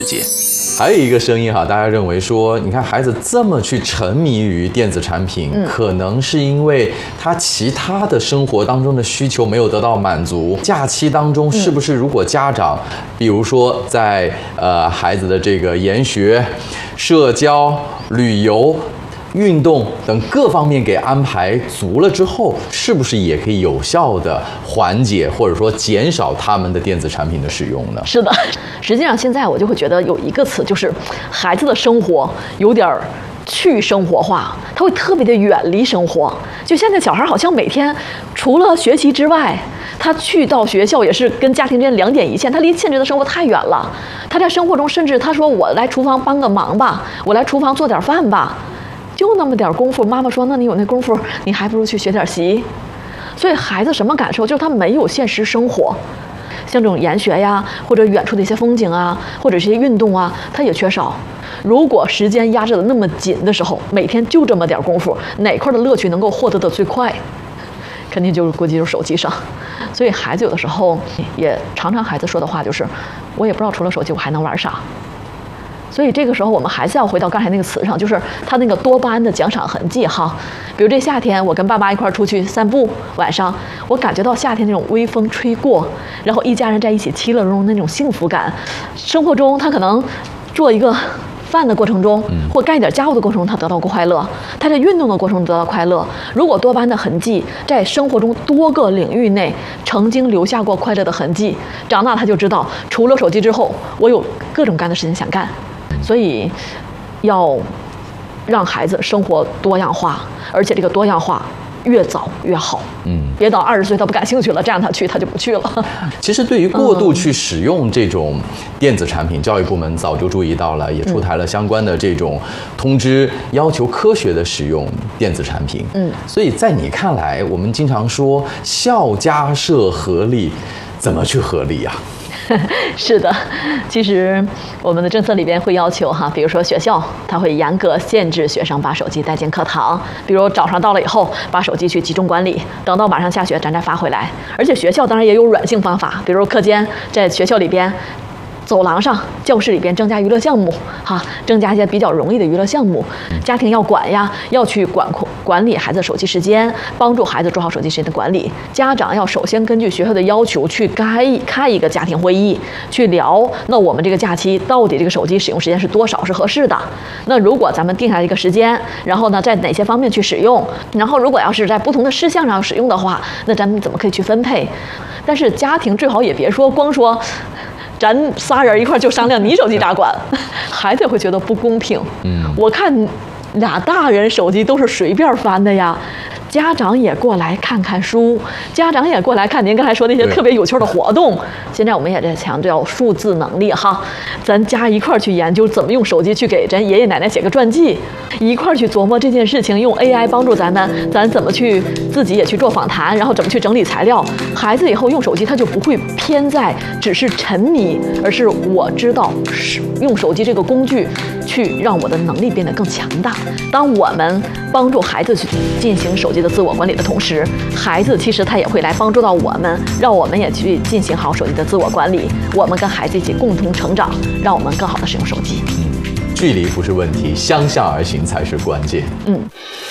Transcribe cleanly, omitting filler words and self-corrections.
界。还有一个声音哈，大家认为说，你看孩子这么去沉迷于电子产品，可能是因为他其他的生活当中的需求没有得到满足。假期当中，是不是如果家长，比如说在孩子的这个研学、社交、旅游、运动等各方面给安排足了之后，是不是也可以有效的缓解或者说减少他们的电子产品的使用呢？ 是的，实际上现在我就会觉得有一个词，就是孩子的生活有点去生活化，他会特别的远离生活。就现在小孩好像每天除了学习之外，他去到学校也是跟家庭之间两点一线，他离现实的生活太远了。他在生活中甚至他说我来厨房帮个忙吧，我来厨房做点饭吧，就那么点功夫，妈妈说那你有那功夫，你还不如去学点习。所以孩子什么感受？就是他没有现实生活，像这种研学呀，或者远处的一些风景啊，或者是一些运动啊，他也缺少。如果时间压制的那么紧的时候，每天就这么点功夫，哪块的乐趣能够获得的最快？肯定就是估计就是手机上。所以孩子有的时候也常常孩子说的话就是，我也不知道除了手机我还能玩啥。所以这个时候我们还是要回到刚才那个词上，就是他那个多巴胺的奖赏痕迹哈。比如这夏天我跟爸妈一块出去散步，晚上我感觉到夏天那种微风吹过，然后一家人在一起其乐融融那种幸福感。生活中他可能做一个饭的过程中，或干一点家务的过程中，他得到过快乐；他在运动的过程中得到快乐。如果多巴胺的痕迹在生活中多个领域内曾经留下过快乐的痕迹，长大他就知道，除了手机之后，我有各种各样的事情想干。所以，要让孩子生活多样化，而且这个多样化越早越好。别到20岁他不感兴趣了，这样他就不去了。 其实对于过度去使用这种电子产品，教育部门早就注意到了，也出台了相关的这种通知，要求科学的使用电子产品。所以在你看来，我们经常说校家社合力，怎么去合力啊？ 是的，其实我们的政策里边会要求哈，比如说学校它会严格限制学生把手机带进课堂，比如早上到了以后把手机去集中管理，等到晚上下学咱再发回来。而且学校当然也有软性方法，比如课间在学校里边走廊上、教室里边增加娱乐项目，增加一些比较容易的娱乐项目。家庭要管呀，要去管理孩子手机时间，帮助孩子做好手机时间的管理。家长要首先根据学校的要求去开一个家庭会议，去聊，那我们这个假期到底这个手机使用时间是多少是合适的？那如果咱们定下一个时间，然后呢，在哪些方面去使用？然后如果要是在不同的事项上使用的话，那咱们怎么可以去分配？但是家庭最好也别说光说。咱仨人一块就商量你手机咋管，孩子也会觉得不公平。我看俩大人手机都是随便翻的呀，家长也过来看看书，家长也过来看您刚才说那些特别有趣的活动。现在我们也在强调数字能力哈，咱家一块去研究怎么用手机去给咱爷爷奶奶写个传记，一块去琢磨这件事情，用 AI 帮助咱怎么去自己也去做访谈，然后怎么去整理材料。孩子以后用手机他就不会偏在只是沉迷，而是我知道用手机这个工具去让我的能力变得更强大。当我们帮助孩子去进行手机的自我管理的同时，孩子其实他也会来帮助到我们，让我们也去进行好手机的自我管理。我们跟孩子一起共同成长，让我们更好的使用手机。 距离不是问题，相向而行才是关键。